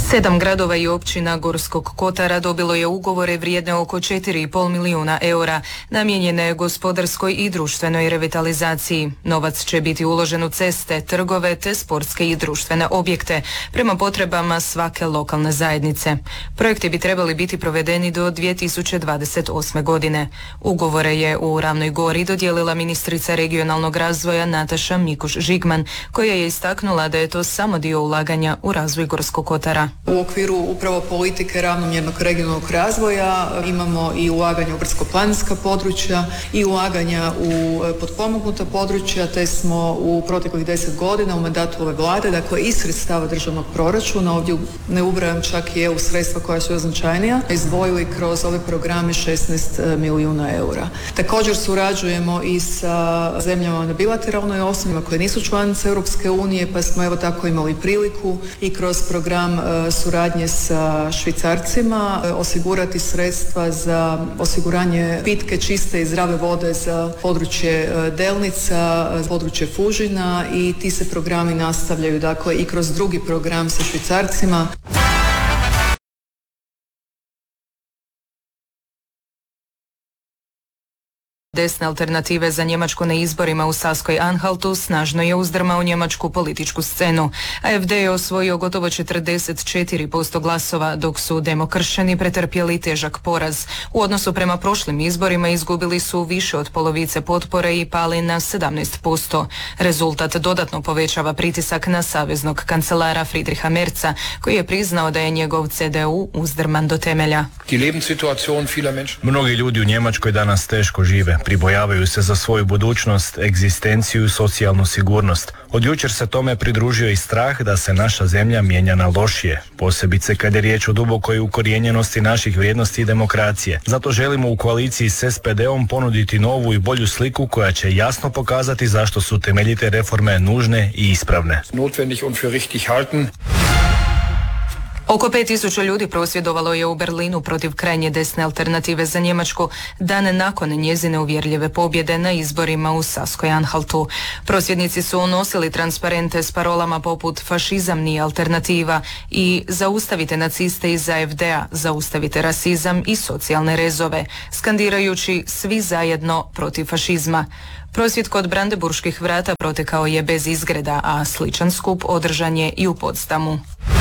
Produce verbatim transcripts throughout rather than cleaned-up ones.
Sedam gradova i općina Gorskog kotara dobilo je ugovore vrijedne oko četiri i pol milijuna eura, namijenjene gospodarskoj i društvenoj revitalizaciji. Novac će biti uložen u ceste, trgove te sportske i društvene objekte, prema potrebama svake lokalne zajednice. Projekti bi trebali biti provedeni do dvije tisuće dvadeset osme. godine. Ugovore je u Ravnoj Gori dodijelila ministrica regionalnog razvoja Nataša Mikuš-Žigman, koja je istaknula da je to samo dio ulaganja u razvoj Gorskog kotara. U okviru upravo politike ravnomjernog regionalnog razvoja imamo i ulaganja u brdsko-planinska područja i ulaganja u potpomognuta područja, te smo u proteklih deset godina u mandatu ove vlade, dakle iz sredstava državnog proračuna, ovdje ne ubrajam čak i E U sredstva koja su značajnija, izdvojili kroz ove programe šesnaest milijuna eura. Također surađujemo i sa zemljama na bilateralnoj osnovi koje nisu članice Europske unije, pa smo evo tako imali priliku i kroz program suradnje sa Švicarcima osigurati sredstva za osiguranje pitke, čiste i zdrave vode za područje Delnica, područje Fužina, i ti se programi nastavljaju dakle i kroz drugi program sa Švicarcima. Desne alternative za Njemačku na izborima u Saskoj Anhaltu snažno je uzdrmao njemačku političku scenu. A F D je osvojio gotovo četrdeset četiri posto glasova, dok su demokršćani pretrpjeli težak poraz. U odnosu prema prošlim izborima izgubili su više od polovice potpore i pali na sedamnaest posto. Rezultat dodatno povećava pritisak na saveznog kancelara Friedricha Merza, koji je priznao da je njegov C D U uzdrman do temelja. Mnogi ljudi u Njemačkoj danas teško žive. Pribojavaju se za svoju budućnost, egzistenciju i socijalnu sigurnost. Od jučer se tome pridružio i strah da se naša zemlja mijenja na lošije, posebice kad je riječ o dubokoj ukorijenjenosti naših vrijednosti i demokracije. Zato želimo u koaliciji s S P D-om ponuditi novu i bolju sliku koja će jasno pokazati zašto su temeljite reforme nužne i ispravne. Oko pet tisuća ljudi prosvjedovalo je u Berlinu protiv krajnje desne alternative za Njemačku dan nakon njezine uvjerljive pobjede na izborima u Saskoj Anhaltu. Prosvjednici su unosili transparente s parolama poput fašizam nije alternativa i zaustavite naciste iz A F D-a, zaustavite rasizam i socijalne rezove, skandirajući svi zajedno protiv fašizma. Prosvjed kod Brandenburških vrata protekao je bez izgreda, a sličan skup održan je i u Potsdamu.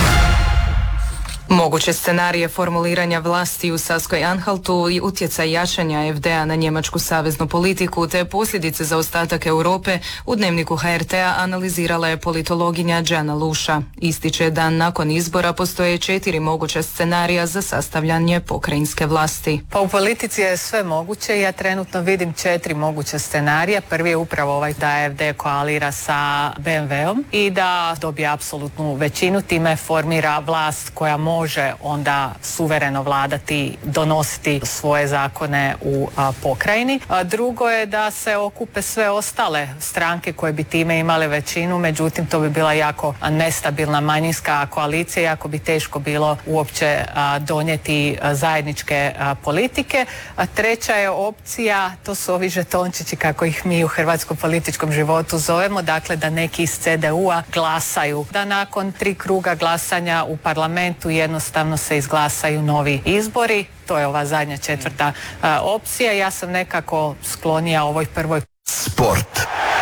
Moguće scenarije formuliranja vlasti u Saskoj Anhaltu i utjecaj jačanja F D-a na njemačku saveznu politiku te posljedice za ostatak Europe u Dnevniku H R T-a analizirala je politologinja Đana Luša. Ističe da nakon izbora postoje četiri moguća scenarija za sastavljanje pokrajinske vlasti. Pa u politici je sve moguće. Ja trenutno vidim četiri moguća scenarija. Prvi je upravo ovaj da F D koalira sa B M W-om i da dobije apsolutnu većinu, time formira vlast koja može može onda suvereno vladati, donositi svoje zakone u a, pokrajini. A drugo je da se okupe sve ostale stranke koje bi time imale većinu, međutim to bi bila jako nestabilna manjinska koalicija, jako bi teško bilo uopće a, donijeti a, zajedničke a, politike. A treća je opcija, to su ovi žetončići kako ih mi u hrvatskom političkom životu zovemo, dakle da neki iz C D U-a glasaju, da nakon tri kruga glasanja u parlamentu jednostavno se izglasaju novi izbori. To je ova zadnja četvrta a, opcija. Ja sam nekako sklonija ovoj prvoj. Sport.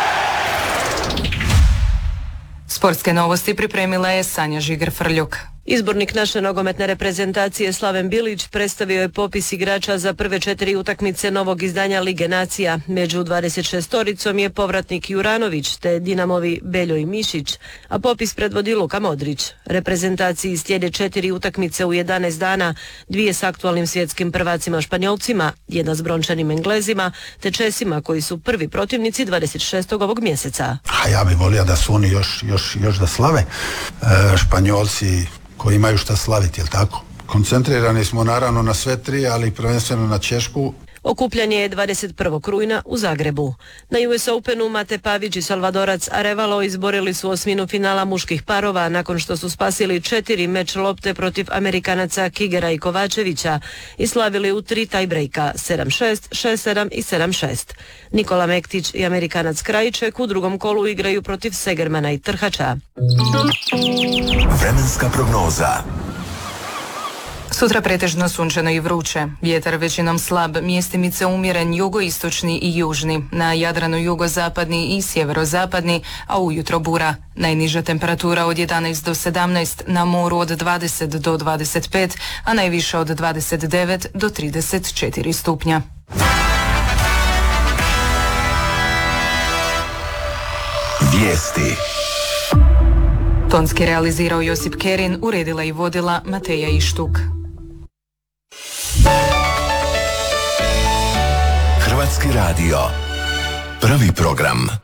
Sportske novosti pripremila je Sanja Žiger-Frljuk. Izbornik naše nogometne reprezentacije Slaven Bilić predstavio je popis igrača za prve četiri utakmice novog izdanja Lige nacija. Među dvadeset šestoricom je povratnik Juranović te Dinamovi Beljo i Mišić, a popis predvodi Luka Modrić. Reprezentaciji slijede četiri utakmice u jedanaest dana, dvije s aktualnim svjetskim prvacima Španjolcima, jedna s brončanim Englezima te Česima koji su prvi protivnici dvadeset šestog ovog mjeseca. A ja bih volio da su oni još, još, još da slave. E, Španjolci koji imaju šta slaviti, jel tako? Koncentrirani smo naravno na sve tri, ali prvenstveno na Češku. Okupljanje je dvadeset prvog rujna u Zagrebu. Na U S Openu Mate Pavić i Salvadorac Arevalo izborili su osminu finala muških parova nakon što su spasili četiri meč lopte protiv Amerikanaca Kigera i Kovačevića i slavili u tri tajbrejka sedam šest, šest sedam i sedam šest. Nikola Mektić i Amerikanac Krajiček u drugom kolu igraju protiv Segermana i Trhača. Vremenska prognoza. Sutra pretežno sunčano i vruće. Vjetar većinom slab, mjestimice umjeren jugoistočni i južni. Na Jadranu jugozapadni i sjeverozapadni, a ujutro bura. Najniža temperatura od jedanaest do sedamnaest, na moru od dvadeset do dvadeset pet, a najviša od dvadeset devet do trideset četiri stupnja. Vijesti. Tonski realizirao Josip Kerin, uredila i vodila Mateja Ištuk. Hrvatski radio. Prvi program.